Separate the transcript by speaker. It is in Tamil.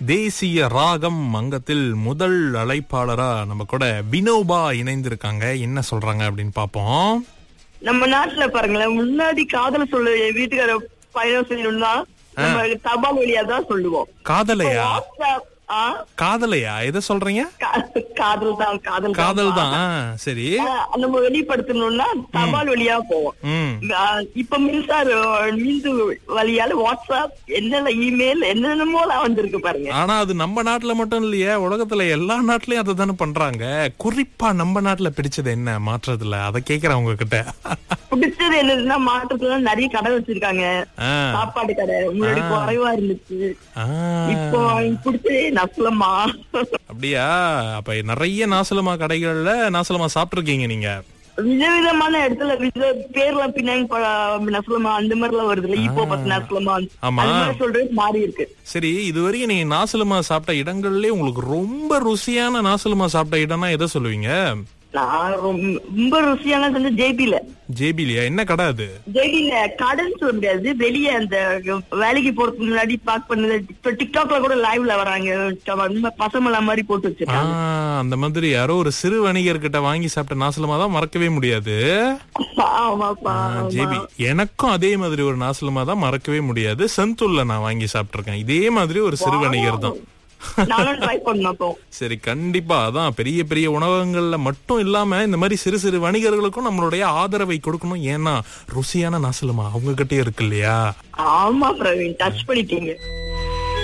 Speaker 1: தேசிய ராகம் அங்கத்தில் முதல் அழைப்பாளரா நம்ம கூட வினோபா இணைந்திருக்காங்க. என்ன சொல்றாங்க அப்படின்னு பாப்போம்.
Speaker 2: நம்ம நாட்டுல பாருங்களேன், முன்னாடி காதல சொல்ல வீட்டுக்கார பயணம் செய்யணும்னா நம்ம தபால் வழியா தான் சொல்லுவோம்.
Speaker 1: காதலையா?
Speaker 2: வாட்ஸ்அப்,
Speaker 1: காதலையா? எதை சொல்றீங்க?
Speaker 2: காதல் தான்.
Speaker 1: காதல் தான். சரி.
Speaker 2: நம்ம வெளிப்படுத்தணும்னா தபால் வழியா போவோம். இப்ப மின்சு வழியால வாட்ஸ்அப், என்னென்ன இமெயில், என்னென்னமோ வந்திருக்கு பாருங்க.
Speaker 1: ஆனா அது நம்ம நாட்டுல மட்டும் இல்லையே, உலகத்துல எல்லா நாட்டுலயும் அதை தானே பண்றாங்க. குறிப்பா நம்ம நாட்டுல பிடிச்சது என்ன மாற்றத்துல, அதை கேக்குறேன் உங்ககிட்ட.
Speaker 2: பிடிச்சது என்னதுன்னா, மாற்றத்துல நிறைய கடை வச்சிருக்காங்க. சாப்பாடு கடை முன்னாடி குறைவா இருந்துச்சு, இப்போ பிடிச்சதே நசலமா.
Speaker 1: அப்படியா? அப்ப நிறைய நாசலமா கடைகள்ல நாசலமா சாப்பிட்டு இருக்கீங்க நீங்க?
Speaker 2: விதவிதமான இடத்துல பேர்லாம் பின்னாடி நசலமா அந்த மாதிரி எல்லாம் வருது. இப்போ பத்து நசலமா சொல்றது மாறி இருக்கு.
Speaker 1: சரி, இதுவரையும் நீங்க நாசலமா சாப்பிட்ட இடங்கள்லயே உங்களுக்கு ரொம்ப ருசியான நாசலமா சாப்பிட்ட இடம்னா எதை சொல்லுவீங்க?
Speaker 2: நான் ரொம்ப ருசியான ஜேபில.
Speaker 1: ஜேபிலியா? என்ன கடை அது?
Speaker 2: ஜேபில கடைன்னு சொல்ல முடியாது, வெளியே அந்த வேலைக்கு போறதுக்கு முன்னாடி பாக் பண்ணது. இப்ப டிக்டாக்ல கூட லைவ்ல வராங்க, பசமலா மாதிரி போட்டு வச்சிருக்காங்க.
Speaker 1: அந்த மாதிரி யாரோ ஒரு சிறு வணிகர்கிட்ட வாங்கி சாப்பிட்ட நாசலமா தான் மறக்கவே முடியாது. ஜேபி எனக்கும் அதே மாதிரி ஒரு நாசலமா தான் மறக்கவே முடியாது. செந்தூர்ல நான் வாங்கி சாப்பிட்டிருக்கேன். இதே மாதிரி ஒரு சிறு வணிகர் தான். சரி, கண்டிப்பா. அதான் பெரிய பெரிய உணவகங்கள்ல மட்டும் இல்லாம இந்த மாதிரி சிறு சிறு வணிகர்களுக்கும் நம்மளுடைய ஆதரவை கொடுக்கணும். ஏன்னா ருசியான நாசலமா அவங்க கிட்டே இருக்கு இல்லையா?
Speaker 2: ஆமா பிரவீன், டச் பண்ணிட்டீங்க.